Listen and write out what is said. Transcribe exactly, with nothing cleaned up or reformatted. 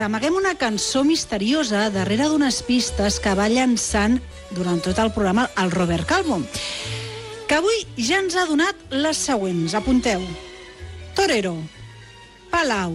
Amaguem una cançó misteriosa darrere d'unes pistes que va llançant durant tot el programa el Robert Calvo, que avui ja ens ha donat les següents. Apunteu: Torero, Palau,